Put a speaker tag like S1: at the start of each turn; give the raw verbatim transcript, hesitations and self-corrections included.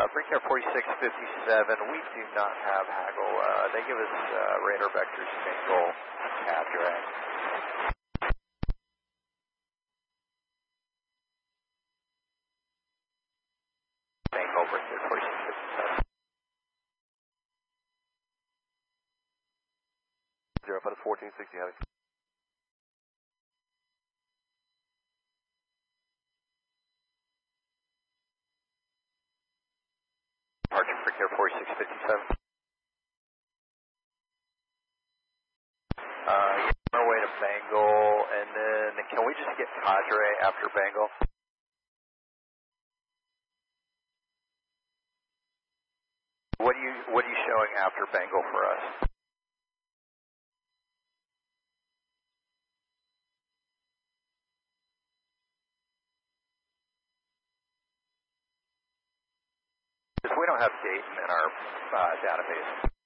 S1: Brickyard forty-six fifty-seven, we do not have haggle. Uh, they give us uh, radar vectors, Bengal, Cadre. Bengal, Brickyard forty-six fifty-seven.
S2: Zero, five fourteen sixty, heavy.
S1: Departure Brickyard forty-six fifty-seven. Uh, yeah, on our way to Bengal, and then can we just get Cadre after Bengal? What are you What are you showing after Bengal for us? Because we don't have Dayton in our uh, database.